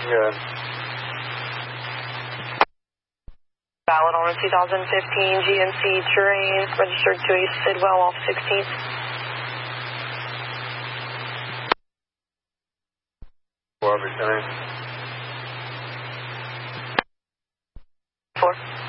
Good. Valid on a 2015 GMC Terrain, registered to a Sidwell off 16th. Returning. 4.